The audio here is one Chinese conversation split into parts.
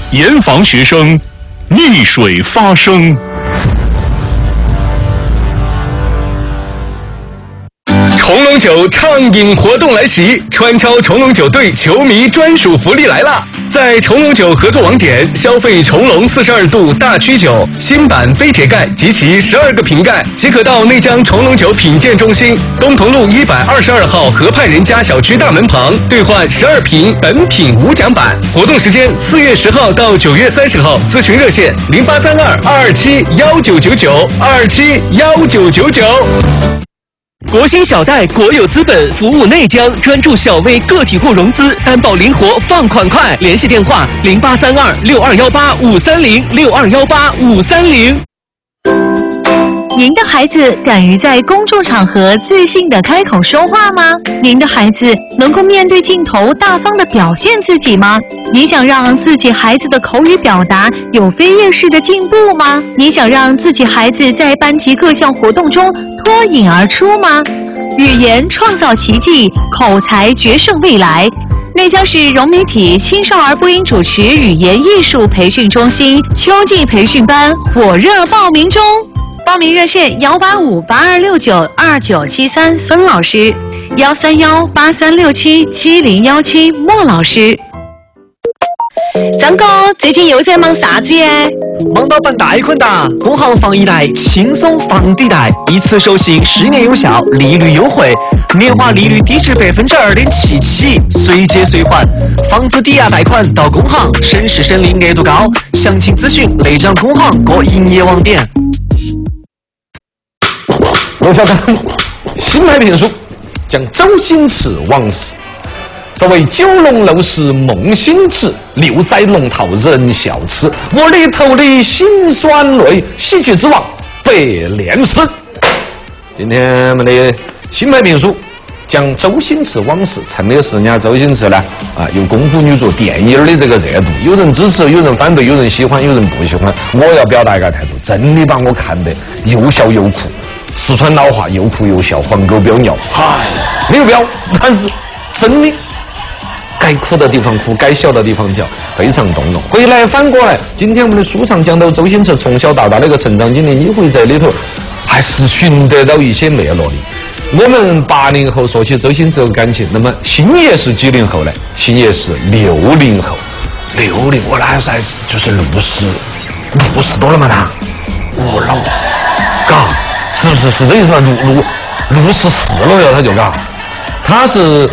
严防学生溺水发生。 重龙酒畅饮活动来袭，川超重龙酒队球迷专属福利来啦！在重龙酒合作网点消费重龙42度大曲酒新版飞铁盖及其12个瓶盖，即可到内江重龙酒品鉴中心东同路122号河畔人家小区大门旁兑换12瓶本品无奖版。活动时间4月10号到9月30号，咨询热线0832-227-1999，227-1999。 国兴小贷国有资本服务内江，专注小微个体户融资，担保灵活，放款快。联系电话0832-6218-530，6218-530。 您的孩子敢于在公众场合自信地开口说话吗？您的孩子能够面对镜头大方地表现自己吗？你想让自己孩子的口语表达有飞跃式的进步吗？你想让自己孩子在班级各项活动中脱颖而出吗？语言创造奇迹，口才决胜未来。内江市融媒体青少儿播音主持语言艺术培训中心秋季培训班火热报名中。报名热线185-8269-2973孙老师，131-8367-7017莫老师。张哥，最近又在忙啥子耶？ 忙到办贷款哒！工行房一贷轻松房抵贷，一次授信10年有效，利率优惠，年化利率低至2.7%起，随借随还，房子抵押贷款到工行，省时省力，额度高。详情咨询内江工行各营业网点。 罗小刚新派评书讲周星驰往事。所谓九龙陋室梦醒时，6载龙套人笑痴。我里头的辛酸泪，喜剧之王白莲师。今天我们的新派评书讲周星驰往事，趁的是人家周星驰呢有功夫女作电影的这个热度，有人支持，有人反对，有人喜欢，有人不喜欢。我要表达一个态度，真的把我看得又笑又哭。四川老话又哭又笑，黄狗飙尿，嗨，没有飙，但是真的该哭的地方哭，该笑的地方笑，非常动容。回来反过来，今天我们的书上讲到周星驰从小到大的一个成长经历，你会在里头还是寻得到一些脉络的。我们80后说起周星驰的感情，那么星爷是几零后呢？星爷是60后，60，我那时候就是60多了嘛，他，我老，嘎。是不是这意思吧？64了哟，他就嘎，他是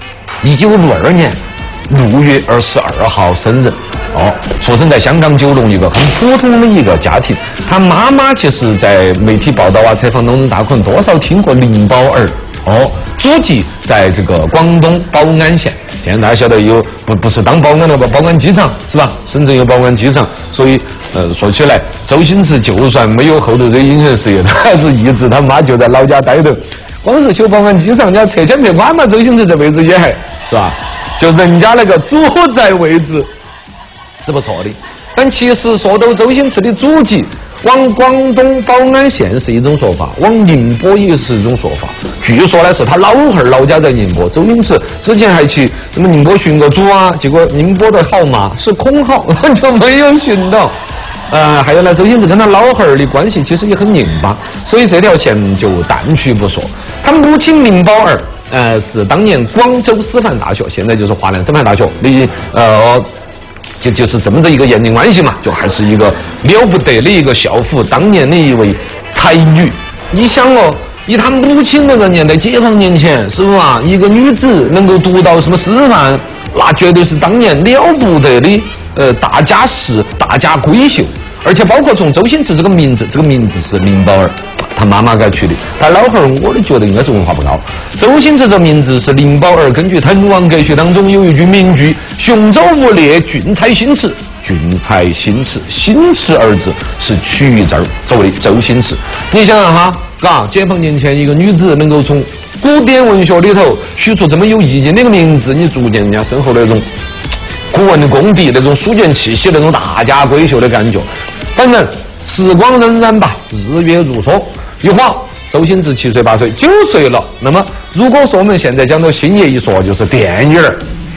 1962年6月22号生人，出生在香港九龙一个很普通的一个家庭。他妈妈其实在媒体报道采访当中，大家可能多少听过林宝儿，祖籍在这个广东宝安县。现在大家晓得有不是当保安了吧？宝安机场是吧？深圳有宝安机场，所以说起来，周星驰就算没有后头这影视事业，他还是一直他妈就在老家待着。光是修宝安机场，人家拆迁别管嘛，周星驰这辈子也还是吧？就人家那个祖宅位置是不错的。但其实说到周星驰的祖籍，往广东宝安县是一种说法，往宁波也是一种说法。据说呢是他老汉儿老家在宁波，周星驰之前还去什么宁波寻过主啊，结果宁波的号码是空号，就没有寻到。还有呢，周星驰跟他老汉儿的关系其实也很拧巴，所以这条线就淡去不说。他母亲林宝儿，是当年广州师范大学，现在就是华南师范大学的就是这么的一个验证关系嘛，就还是一个了不得的一个校服，当年的一位才女。你想以他母亲那个年代，解放年前，是不啊？一个女子能够读到什么师范，那绝对是当年了不得的大家世、大家闺秀。而且包括从周星驰这个名字是林宝儿，他妈妈给他取的。他老汉儿，我觉得应该是文化不高。周星驰这名字是林宝儿根据《滕王阁序》当中有一句名句：“雄州无猎，俊才新驰。”俊才新驰，新驰二字是取字儿作为周星驰。你想想哈，解放年前一个女子能够从古典文学里头取出这么有意境的一个名字，你逐渐人家身后那种古文的功底，那种书卷气息，那种大家闺秀的感觉。反正时光荏苒吧，日月如梭，一晃周星驰7岁8岁9岁了。那么如果说我们现在讲到星爷一说就是电影儿，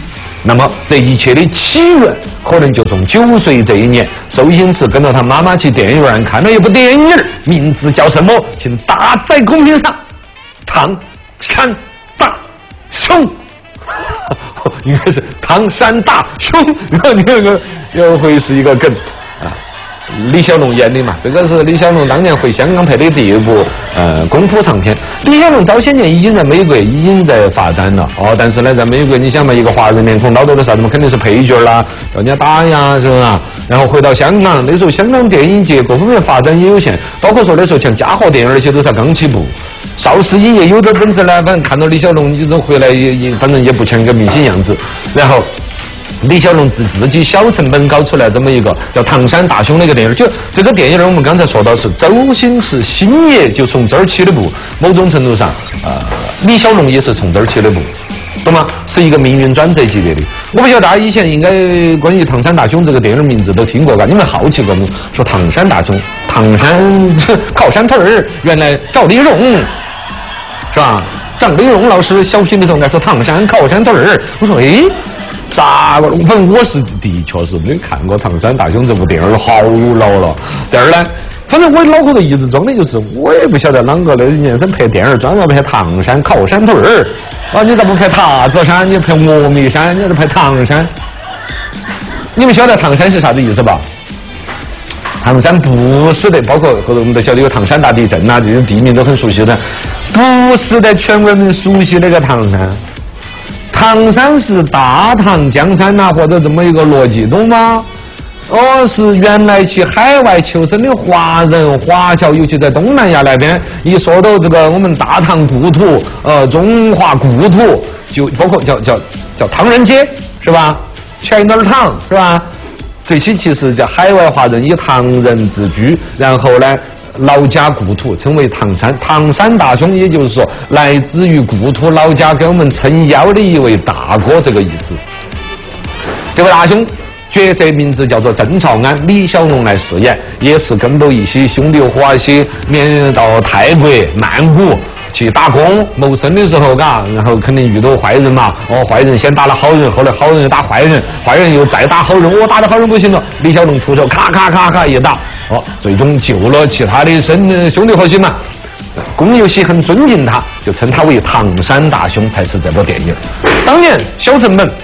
那么这一切的起源，可能就从9岁这一年，周星驰跟着他妈妈去电影院看了一部电影，名字叫什么？请打在公屏上。唐山大兄，应该是唐山大兄。你这个又会是一个梗啊。李小龙演的嘛，这个是李小龙当年回香港拍的第一部功夫长片。李小龙早些年已经在美国已经在发展了但是呢，在美国你想嘛，一个华人面孔，老多的啥子嘛，肯定是配角啦，要人家打呀，是不是啊？然后回到香港，那时候香港电影界各方面发展也有限，包括说那时候像嘉禾电影那些都才刚起步。邵氏影业有点本事呢，反正看到李小龙一直回来也反正也不像一个明星样子，然后。李小龙自己小成本搞出来这么一个叫《唐山大兄》的一个电影，就这个电影我们刚才说到是周星驰星爷就从这儿起的步，某种程度上，李小龙也是从这儿起的步，懂吗？是一个命运转折级别的。我不晓得大家以前应该关于《唐山大兄》这个电影名字都听过吧？你们好奇过没？说唐山大兄，唐山靠山腿儿，原来赵丽蓉是吧？张丽蓉老师小品里头应该说唐山靠山腿儿，我说诶。咋个？反正我是的确是没看过《唐山大兄》这部电影，好老了。第二呢，反正我脑壳头一直装的就是，我也不晓得啷个的年生拍电影专门拍唐山靠山腿儿你咋不拍塔子山？你拍峨眉山，你咋拍唐山？你们晓得唐山是啥子意思吧？唐山不是的，包括后头我们都晓得有唐山大地震这些地名都很熟悉的，不是的，全国人民熟悉那个唐山。唐山是大唐江山或者这么一个逻辑，懂吗？是原来去海外求生的华人华侨，尤其在东南亚那边，一说到这个我们大唐故土，中华故土，就包括叫唐人街是吧 ？China Town 是吧？这些其实叫海外华人以唐人自居，然后呢。老家故土称为唐山，唐山大兄，也就是说来自于故土老家给我们撑腰的一位大哥，这个意思。这位大兄角色名字叫做郑朝安，李小龙来饰演，也是跟着一些兄弟伙些免到泰国曼谷去打工谋生的时候，然后肯定遇到坏人嘛，坏人先打了好人，后来好人又打坏人，坏人又再打好人，我打的好人不行了，李小龙出手，咔咔咔咔一打，最终救了其他的兄弟伙些嘛。工游戏很尊敬他，就称他为唐山大兄，才是这部电影。当年小成本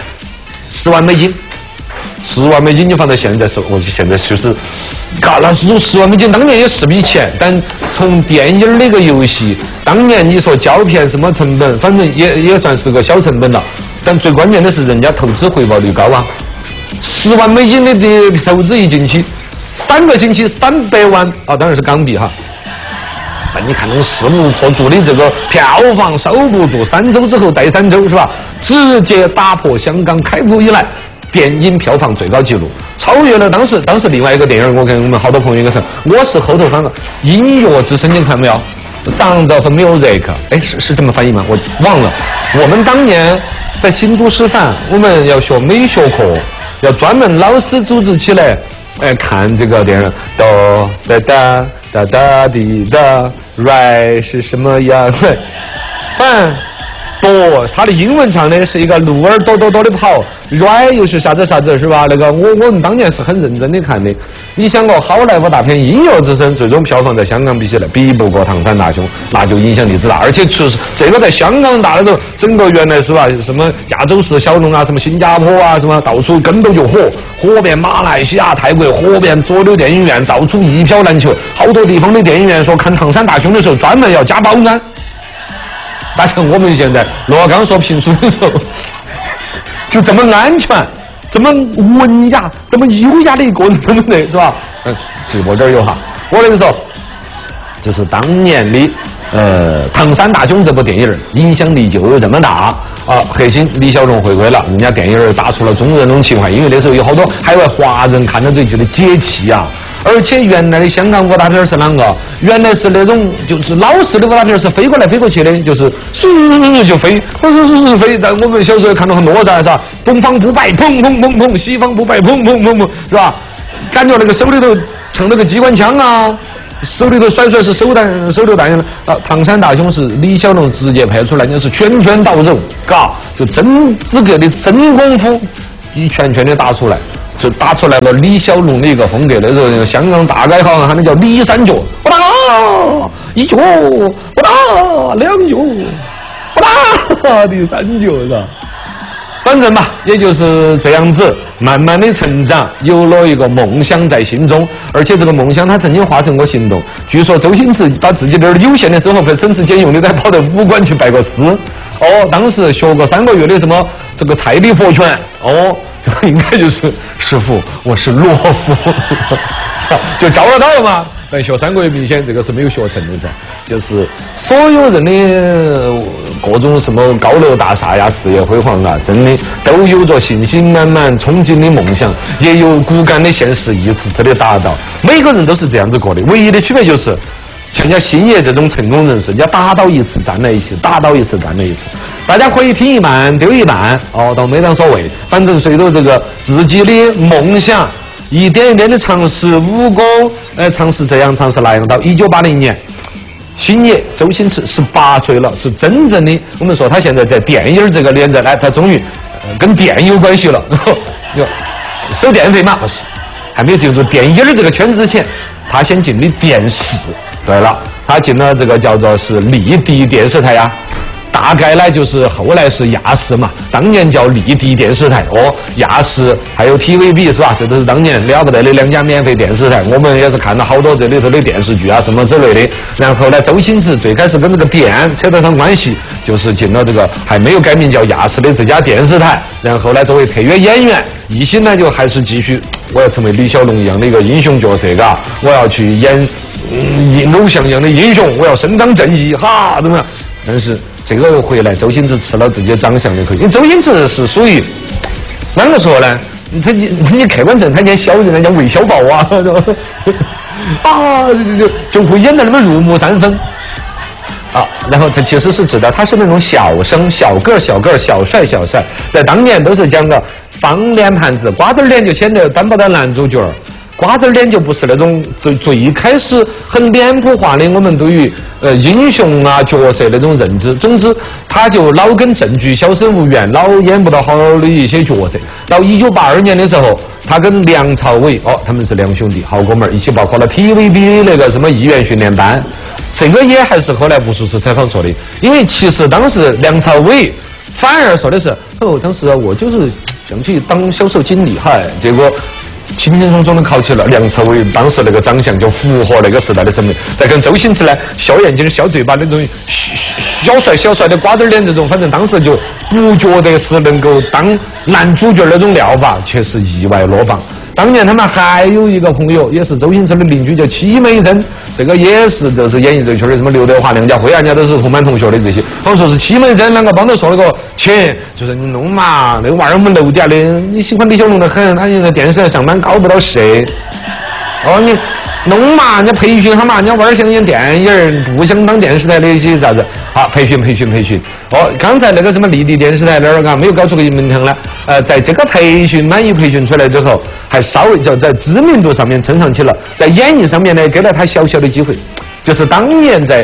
10万美金。10万美金就放在现在手，现在就是，那是10万美金，当年也是笔钱，但从电影那个游戏，当年你说胶片什么成本，反正也算是个小成本了。但最关键的是人家投资回报率高啊，10万美金的投资一进去，3个星期300万当然是港币哈。但你看那种势如破竹的这个票房收不住，3周之后再3周是吧？直接打破香港开埠以来电影票房最高纪录，超越了当时另外一个电影，我跟我们好多朋友应该是，我是后头翻个音乐之声，你看没有 ？Sound of Music， 是这么翻译吗？我忘了。我们当年在新都师范，我们要学美学课，要专门老师组织起来，看这个电影，哆哒哒哒哒滴哒 ，right 是什么样？哆，他的英文唱的是一个鹿儿哆哆哆的跑 ，right 又是啥子是吧？那个我们当年是很认真的看的。你想过好莱坞大片《音乐之声》最终票房在香港比不过《唐山大兄》，那就影响力之大。而且这个在香港大的时候，整个原来是吧？什么亚洲式小龙什么新加坡什么到处跟着就火遍马来西亚、泰国，火遍所有电影院，到处一票难求。好多地方的电影院说看《唐山大兄》的时候，专门要加保安。但是我们现在罗刚说评书的时候，就这么安全、这么文雅、这么优雅的一个人，对不对？是吧？直播这儿有哈，我跟你说，就是当年的唐山大兄这部电影影响力就有这么大核心李小龙回归了，人家电影打出了中人龙情怀，因为那时候有好多海外华人看到这觉得解气啊。而且原来的香港武打片是啷个？原来是那种就是老式的武打片是飞过来飞过去的，就是就飞，飞。但我们小时候看到很多噻，是吧？东方不败，砰砰砰砰；西方不败，砰砰砰砰，是吧？感觉那个手里头撑那个机关枪啊， 手里头甩是手榴弹啊！唐山大凶是李小龙直接拍出来，就是拳拳到肉，嘎，就真资格的真功夫，一拳拳的打出来，就打出来了李小龙的一个风格。那时候香港大概好像喊的叫李三脚，不打一脚，不打两脚，不打第三脚是吧？反正吧，也就是这样子，慢慢的成长，有了一个梦想在心中，而且这个梦想他曾经化成过行动。据说周星驰把自己的有限的生活费省吃俭用的，在跑到武馆去拜过师。哦，当时学过3个月的什么这个蔡李佛拳，哦，就应该就是师傅，我是懦夫，就招了到了嘛。但学3个月明显这个是没有学成的噻，就是所有人的各种什么高楼大厦呀、事业辉煌啊，真的都有着信心满满、憧憬的梦想，也有骨感的现实一次次的达到。每个人都是这样子过的，唯一的区别就是像人家星爷这种成功人士，人家打倒一次站了一次，打倒一次站了一次。大家可以听一半丢一半，哦，倒没当所谓，反正随着这个自己的梦想。一点一点的尝试武功，尝试这样尝试那样，到1980年，星爷周星驰18岁了，是真正的我们说他现在在电影这个连载，他终于跟电有关系了。收电费嘛不是，还没有进入电影这个圈子之前，他先进的电视。对了，他进了这个叫做是丽的电视台呀。大概呢，就是后来是亚视嘛，当年叫丽的电视台哦，亚视还有 TVB 是吧？这都是当年了不得的2家免费电视台。我们也是看了好多这里头的电视剧啊什么之类的。然后呢，周星驰最开始跟这个电扯得上关系，就是进了这个还没有改名叫亚视的这家电视台。然后呢，作为配乐演员，一心呢就还是继续我要成为李小龙一样的一个英雄角色，嘎，我要去演偶像一样的英雄，我要伸张正义，哈，怎么样？但是这个又回来，周星驰吃了自己长相的亏，因为周星驰是属于啷个说呢？你客观上他演小人，人家韦小宝啊，啊就会演得那么入木三分啊。然后这其实是指的他是那种小生、小个、小帅，在当年都是讲个方脸盘子、瓜子脸，就显得担不到男主角。瓜子脸就不是那种最开始很脸谱化的我们对于英雄啊角色那种认知。总之，他就老跟正剧小生无缘，老演不到好的一些角色。到1982年的时候，他跟梁朝伟他们是两兄弟好哥们儿，一起报考了 TVB 那个什么艺员训练班。这个也还是后来无数次采访说的，因为其实当时梁朝伟反而说的是当时我就是想去当销售经理，结果轻轻松松的考起了。梁朝伟当时那个长相就符合那个时代的审美，再跟周星驰呢小眼睛小嘴巴那种小帅的瓜子脸这种，反正当时就不觉得是能够当男主角那种料吧，却是意外落榜。当年他们还有一个朋友，也是周星驰的邻居，叫戚美珍，这个也是就是演艺这圈的什么刘德华、梁家辉啊，人家都是同班同学的这些。好像说是戚美珍两个帮他说了个钱，就是你弄嘛，那个娃儿我们楼底下的，你喜欢李小龙的很，他现在电视上上班搞不到谁。你弄嘛，人家培训好嘛，人家娃儿想演电影，不想当电视台的一些啥子啊？培训。刚才那个什么丽的电视台那儿没有搞出个名堂呢。在这个满意培训出来之后，还稍微就在知名度上面撑上去了，在演艺上面呢给了他小小的机会，就是当年在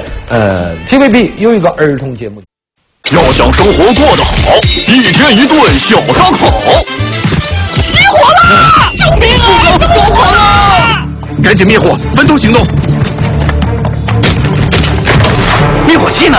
TVB 有一个儿童节目。 要想生活过得好，一天一顿小烧烤。 起火了！救命啊！着火了！ 赶紧灭火，分头行动。灭火器呢？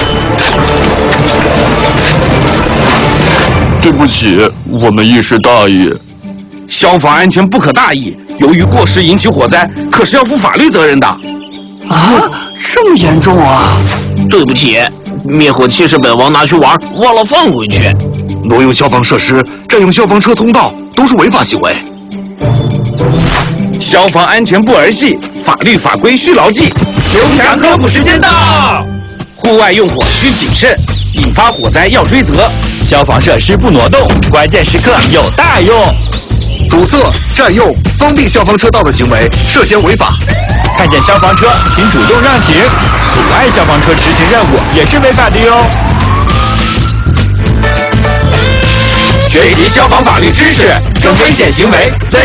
对不起，我们一时大意。 消防安全不可大意，由于过失引起火灾，可是要负法律责任的。 啊，这么严重啊！ 对不起，灭火器是本王拿去玩，忘了放回去。 挪用消防设施、占用消防车通道都是违法行为。消防安全不儿戏，法律法规需牢记。 球墙科普时间到。 户外用火需谨慎，引发火灾要追责。 消防设施不挪动，关键时刻有大用。 堵塞、占用、封闭消防车道的行为涉嫌违法。 看见消防车，请主动让行。阻碍消防车执行任务也是违法的哟。学习消防法律知识，跟危险行为